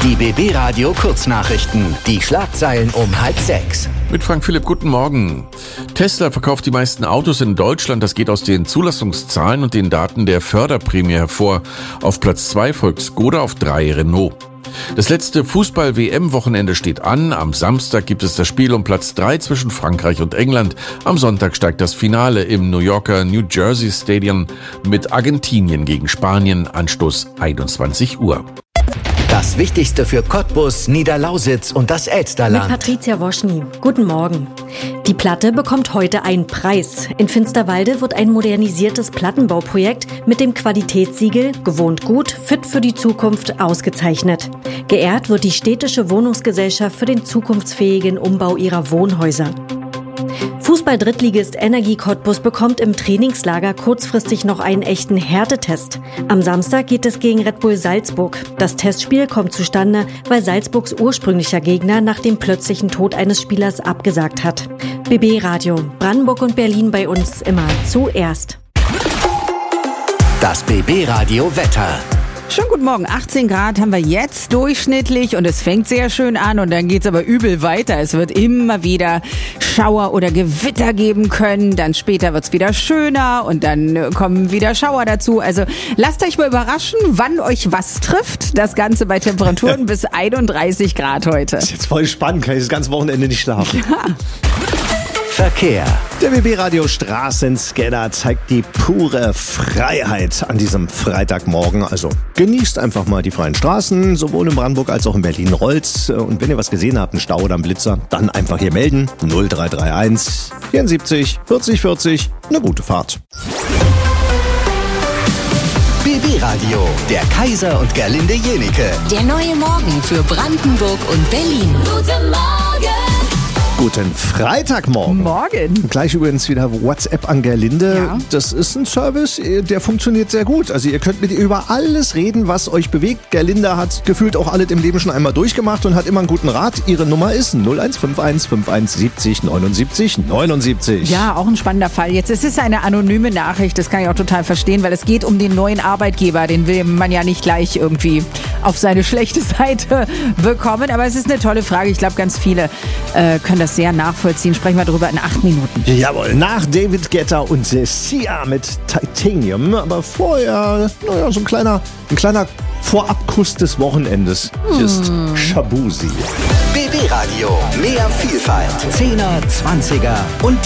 Die BB Radio Kurznachrichten. Die Schlagzeilen um 5:30. Mit Frank Philipp, guten Morgen. Tesla verkauft die meisten Autos in Deutschland. Das geht aus den Zulassungszahlen und den Daten der Förderprämie hervor. Auf Platz 2 folgt Skoda, auf 3 Renault. Das letzte Fußball-WM-Wochenende steht an. Am Samstag gibt es das Spiel um Platz 3 zwischen Frankreich und England. Am Sonntag steigt das Finale im New Yorker New Jersey Stadium mit Argentinien gegen Spanien. Anstoß 21 Uhr. Das Wichtigste für Cottbus, Niederlausitz und das Elsterland. Mit Patricia Woschny. Guten Morgen. Die Platte bekommt heute einen Preis. In Finsterwalde wird ein modernisiertes Plattenbauprojekt mit dem Qualitätssiegel Gewohnt gut, fit für die Zukunft ausgezeichnet. Geehrt wird die städtische Wohnungsgesellschaft für den zukunftsfähigen Umbau ihrer Wohnhäuser. Fußball-Drittligist Energie Cottbus bekommt im Trainingslager kurzfristig noch einen echten Härtetest. Am Samstag geht es gegen Red Bull Salzburg. Das Testspiel kommt zustande, weil Salzburgs ursprünglicher Gegner nach dem plötzlichen Tod eines Spielers abgesagt hat. BB Radio, Brandenburg und Berlin bei uns immer zuerst. Das BB Radio Wetter. Schönen guten Morgen, 18 Grad haben wir jetzt durchschnittlich und es fängt sehr schön an und dann geht's aber übel weiter. Es wird immer wieder Schauer oder Gewitter geben können, dann später wird's wieder schöner und dann kommen wieder Schauer dazu. Also lasst euch mal überraschen, wann euch was trifft. Das Ganze bei Temperaturen bis 31 Grad heute. Das ist jetzt voll spannend, kann ich das ganze Wochenende nicht schlafen. Ja. Verkehr. Der BB Radio Straßenscanner zeigt die pure Freiheit an diesem Freitagmorgen. Also genießt einfach mal die freien Straßen, sowohl in Brandenburg als auch in Berlin rollt's. Und wenn ihr was gesehen habt, einen Stau oder einen Blitzer, dann einfach hier melden. 0331 74 40 40. Eine gute Fahrt. BB Radio, der Kaiser und Gerlinde Jenike. Der neue Morgen für Brandenburg und Berlin. Guten Morgen! Guten Freitagmorgen. Morgen. Gleich übrigens wieder WhatsApp an Gerlinde. Ja. Das ist ein Service, der funktioniert sehr gut. Also ihr könnt mit ihr über alles reden, was euch bewegt. Gerlinde hat gefühlt auch alles im Leben schon einmal durchgemacht und hat immer einen guten Rat. Ihre Nummer ist 0151 51 70 79 79. Ja, auch ein spannender Fall. Jetzt es ist eine anonyme Nachricht, das kann ich auch total verstehen, weil es geht um den neuen Arbeitgeber. Den will man ja nicht gleich irgendwie auf seine schlechte Seite bekommen. Aber es ist eine tolle Frage. Ich glaube, ganz viele können das sehr nachvollziehen. Sprechen wir darüber in 8 Minuten. Jawohl, nach David Guetta und Sia mit Titanium. Aber vorher, so ein kleiner Vorabkuss des Wochenendes. Hier ist Shabuzi. BB Radio, mehr Vielfalt. 10er, 20er und